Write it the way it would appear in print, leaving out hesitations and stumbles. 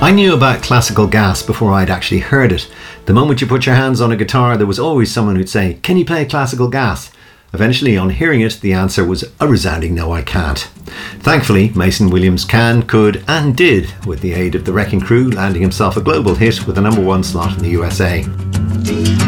I knew about classical gas before I'd actually heard it. The moment you put your hands on a guitar, there was always someone who'd say, "Can you play classical gas?" Eventually, on hearing it, the answer was a resounding no, I can't. Thankfully, Mason Williams can, could and did, with the aid of the Wrecking Crew, landing himself a global hit with a #1 slot in the USA.